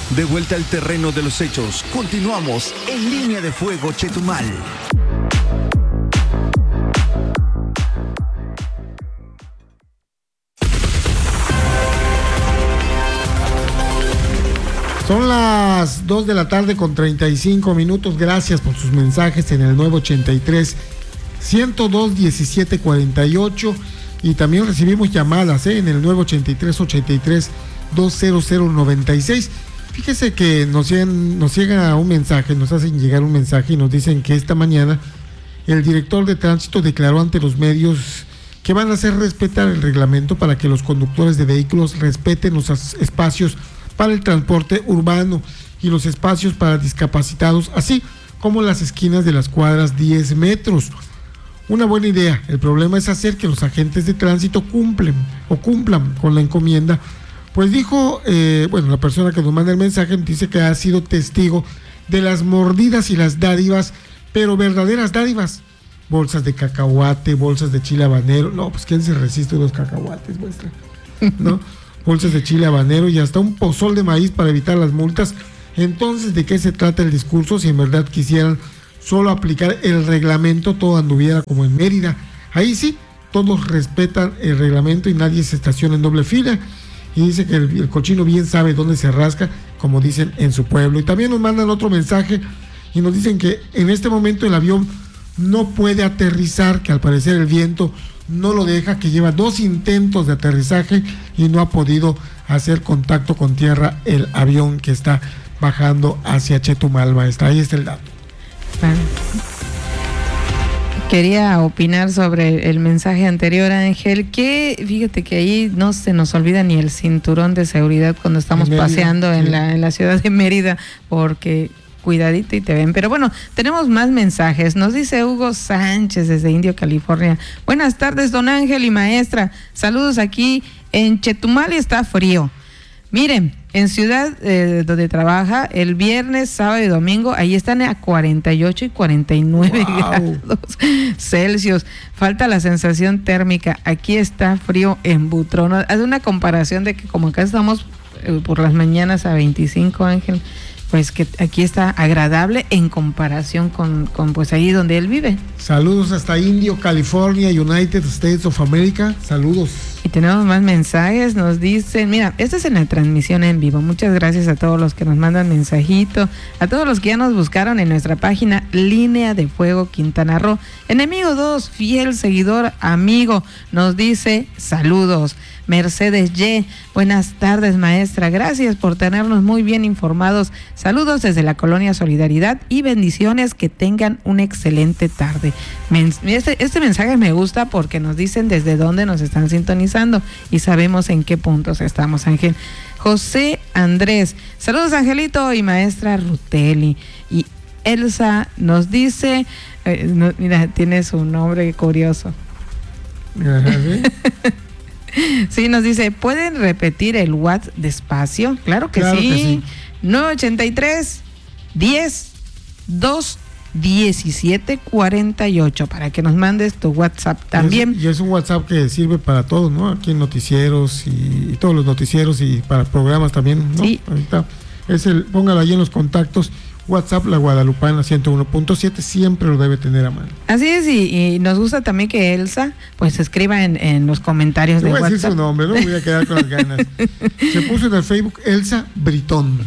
De vuelta al terreno de los hechos, continuamos en Línea de Fuego Chetumal. Son las 2 de la tarde con 35 minutos. Gracias por sus mensajes en el 983-102-1748. Y también recibimos llamadas en el 983-83-20096. Fíjese que nos llega un mensaje, nos hacen llegar un mensaje y nos dicen que esta mañana el director de tránsito declaró ante los medios que van a hacer respetar el reglamento para que los conductores de vehículos respeten los espacios para el transporte urbano y los espacios para discapacitados, así como las esquinas de las cuadras 10 metros. Una buena idea. El problema es hacer que los agentes de tránsito cumplan con la encomienda. Pues dijo, la persona que nos manda el mensaje dice que ha sido testigo de las mordidas y las dádivas, pero verdaderas dádivas. Bolsas de cacahuate, bolsas de chile habanero. No, pues ¿quién se resiste a los cacahuates, muestra? ¿No? Bolsas de chile habanero y hasta un pozol de maíz para evitar las multas. Entonces, ¿de qué se trata el discurso? Si en verdad quisieran solo aplicar el reglamento, todo anduviera como en Mérida. Ahí sí, todos respetan el reglamento y nadie se estaciona en doble fila. Y dice que el cochino bien sabe dónde se rasca, como dicen en su pueblo. Y también nos mandan otro mensaje y nos dicen que en este momento el avión no puede aterrizar, que al parecer el viento no lo deja, que lleva 2 intentos de aterrizaje y no ha podido hacer contacto con tierra el avión que está bajando hacia Chetumal, maestra. Ahí está el dato. Quería opinar sobre el mensaje anterior, Ángel, que fíjate que ahí no se nos olvida ni el cinturón de seguridad cuando estamos paseando en la ciudad de Mérida, porque cuidadito y te ven. Pero bueno, tenemos más mensajes. Nos dice Hugo Sánchez desde Indio, California. Buenas tardes, don Ángel y maestra. Saludos aquí en Chetumal y está frío. Miren, en ciudad donde trabaja, el viernes, sábado y domingo, ahí están a 48 y 49 grados Celsius. Falta la sensación térmica. Aquí está frío en Butrón. Haz una comparación de que como acá estamos por las mañanas a 25, Ángel, pues que aquí está agradable en comparación con pues ahí donde él vive. Saludos hasta Indio, California, United States of America. Saludos. Y tenemos más mensajes, nos dicen, mira, esta es en la transmisión en vivo. Muchas gracias a todos los que nos mandan mensajito, a todos los que ya nos buscaron en nuestra página Línea de Fuego Quintana Roo. Enemigo 2, fiel seguidor, amigo, nos dice saludos. Mercedes Y, buenas tardes, maestra, gracias por tenernos muy bien informados. Saludos desde la Colonia Solidaridad y bendiciones, que tengan una excelente tarde. Este mensaje me gusta porque nos dicen desde dónde nos están sintonizando y sabemos en qué puntos estamos, Ángel. José Andrés, saludos, Angelito y maestra Ruteli. Y Elsa nos dice, mira, tiene su nombre curioso. Sí, nos dice, ¿pueden repetir el WhatsApp despacio? Claro que sí. 983 10 2 17 48 para que nos mandes tu WhatsApp también. Y es un WhatsApp que sirve para todos, ¿no? Aquí en noticieros y todos los noticieros y para programas también, ¿no? Sí. Ahorita póngalo ahí en los contactos. WhatsApp, la Guadalupana 101.7, siempre lo debe tener a mano. Así es, y nos gusta también que Elsa pues escriba en los comentarios de WhatsApp. Voy a decir su nombre, no voy a quedar con las ganas. Se puso en el Facebook Elsa Britón.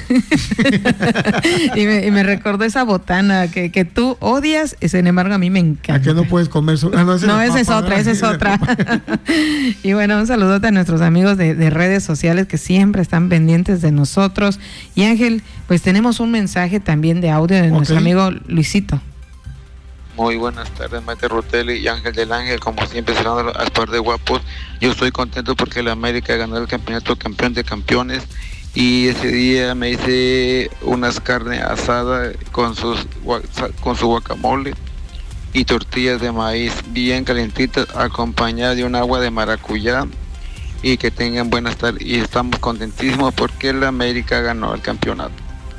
y me recordó esa botana que tú odias, sin embargo a mí me encanta. ¿A que no puedes comer? Esa es otra. Y bueno, un saludote a nuestros amigos de redes sociales que siempre están pendientes de nosotros. Y Ángel, pues tenemos un mensaje también de audio de nuestro amigo Luisito. Muy buenas tardes, maestra Ruteli y Ángel del Ángel, como siempre cerrando al par de guapos. Yo estoy contento porque la América ganó el campeonato campeón de campeones y ese día me hice unas carnes asadas con su guacamole y tortillas de maíz bien calentitas, acompañadas de un agua de maracuyá, y que tengan buenas tardes. Y estamos contentísimos porque la América ganó el campeonato.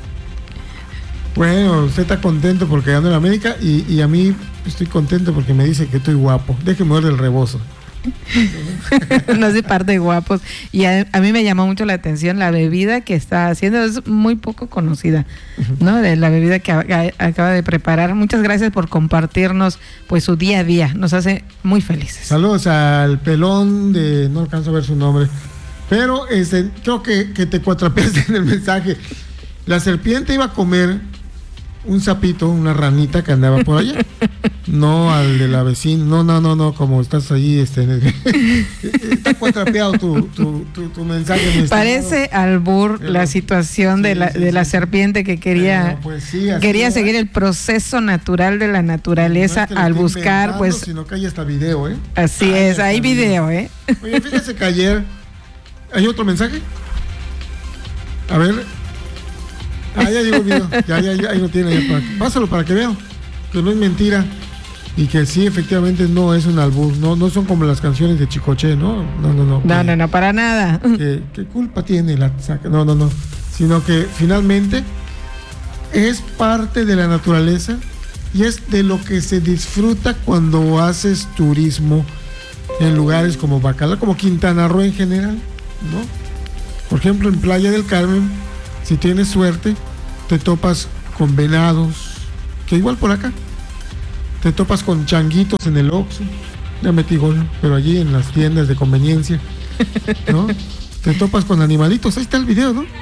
Bueno, usted está contento porque ganó el América y a mí estoy contento porque me dice que estoy guapo. Déjeme ver el rebozo. No es de par de guapos. Y a mí me llamó mucho la atención la bebida que está haciendo, es muy poco conocida, ¿no? De la bebida que acaba de preparar. Muchas gracias por compartirnos pues su día a día, nos hace muy felices. Saludos al pelón de, no alcanzo a ver su nombre, pero creo que te cuatrapeaste en el mensaje. La serpiente iba a comer un sapito, una ranita que andaba por allá. No al de la vecina. No, como estás ahí, está cuatrapeado tu mensaje. Parece albur la situación de la serpiente que quería, pues sí, quería seguir el proceso natural de la naturaleza al buscar, pues. Sino que hay hasta video, Así es, hay video, Oye, fíjese que ayer hay otro mensaje. A ver. Ya llegó el video. Ya, ahí lo tiene. Pásalo para que vean que no es mentira y que sí, efectivamente no es un albur. No son como las canciones de Chicoche, ¿no? No, para nada. ¿Qué culpa tiene la saca? No. Sino que finalmente es parte de la naturaleza y es de lo que se disfruta cuando haces turismo en lugares como Bacalar, como Quintana Roo en general, ¿no? Por ejemplo, en Playa del Carmen, si tienes suerte, te topas con venados, que igual por acá, te topas con changuitos en el Oxxo, ya metí gol, pero allí en las tiendas de conveniencia, ¿no? Te topas con animalitos, ahí está el video, ¿no?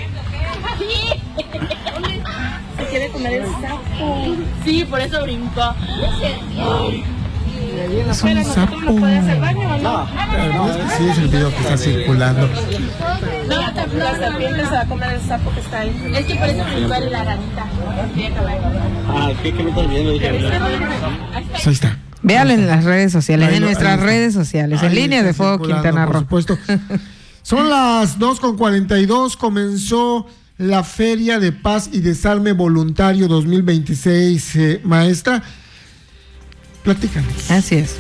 Se quiere comer el sapo. Sí, por eso brincó. Es un sapo. ¿Lo puede hacer baño o no? Es que sí, es el video que está circulando. No, la serpiente se va a comer el sapo que está ahí. Es que por eso brincó la ranita. ¿Qué me estás viendo? Pues ahí está. Véalo en las redes sociales, en nuestras redes sociales, en Línea de Fuego Quintana Roo. Por supuesto. Son las 2:42, comenzó la Feria de Paz y Desarme Voluntario 2026, maestra. Platícanos. Así es.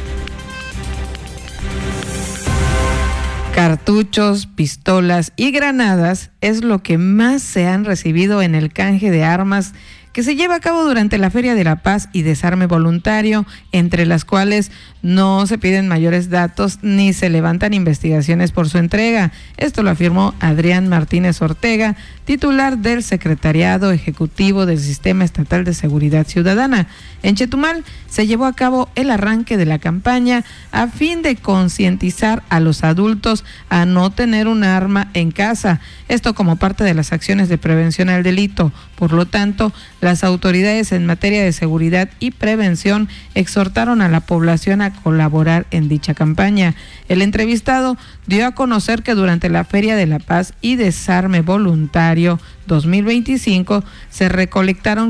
Cartuchos, pistolas y granadas es lo que más se han recibido en el canje de armas que se lleva a cabo durante la Feria de la Paz y Desarme Voluntario, entre las cuales no se piden mayores datos ni se levantan investigaciones por su entrega. Esto lo afirmó Adrián Martínez Ortega, titular del Secretariado Ejecutivo del Sistema Estatal de Seguridad Ciudadana. En Chetumal se llevó a cabo el arranque de la campaña a fin de concientizar a los adultos a no tener un arma en casa, esto como parte de las acciones de prevención al delito. Por lo tanto, las autoridades en materia de seguridad y prevención exhortaron a la población a colaborar en dicha campaña. El entrevistado dio a conocer que durante la Feria de la Paz y Desarme Voluntario 2025 se recolectaron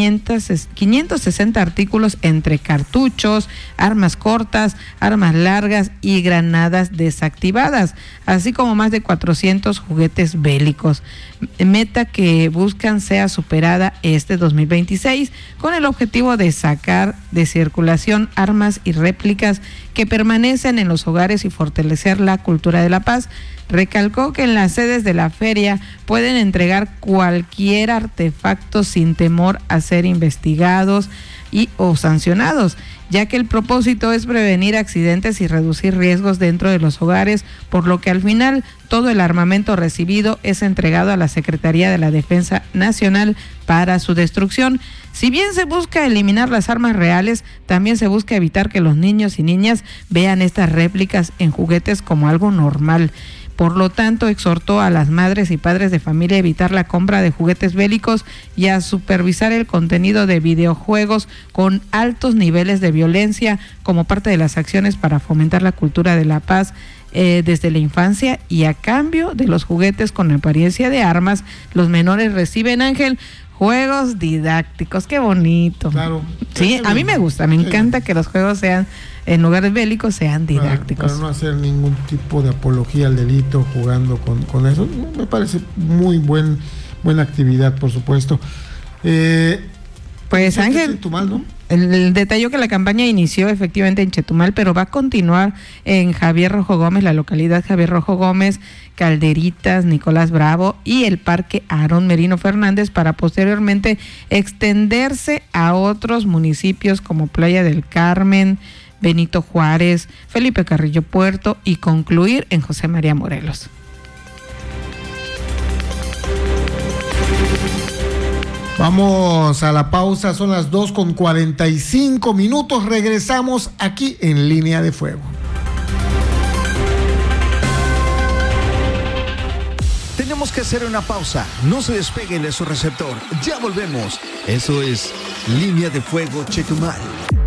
560 artículos entre cartuchos, armas cortas, armas largas y granadas desactivadas, así como más de 400 juguetes bélicos. Meta que buscan sea superada este 2026 con el objetivo de sacar de circulación armas y réplicas que permanecen en los hogares y fortalecer la cultura de la paz. Recalcó que en las sedes de la feria pueden entregar cualquier artefacto sin temor a ser investigados o sancionados, ya que el propósito es prevenir accidentes y reducir riesgos dentro de los hogares, por lo que al final todo el armamento recibido es entregado a la Secretaría de la Defensa Nacional para su destrucción. Si bien se busca eliminar las armas reales, también se busca evitar que los niños y niñas vean estas réplicas en juguetes como algo normal. Por lo tanto, exhortó a las madres y padres de familia a evitar la compra de juguetes bélicos y a supervisar el contenido de videojuegos con altos niveles de violencia como parte de las acciones para fomentar la cultura de la paz desde la infancia, y a cambio de los juguetes con apariencia de armas, los menores reciben, Ángel, juegos didácticos. Qué bonito. Claro. Sí, a mí me gusta, me encanta que los juegos sean, en lugares bélicos, sean didácticos. Para no hacer ningún tipo de apología al delito jugando con eso. Me parece muy buena actividad, por supuesto. Pues Ángel, Chetumal, ¿no? El detalle que la campaña inició efectivamente en Chetumal, pero va a continuar en Javier Rojo Gómez, la localidad Javier Rojo Gómez, Calderitas, Nicolás Bravo y el Parque Aarón Merino Fernández, para posteriormente extenderse a otros municipios como Playa del Carmen, Benito Juárez, Felipe Carrillo Puerto y concluir en José María Morelos. Vamos a la pausa, son las 2:45. Regresamos aquí en Línea de Fuego. Tenemos que hacer una pausa. No se despeguen de su receptor. Ya volvemos. Eso es Línea de Fuego Chetumal.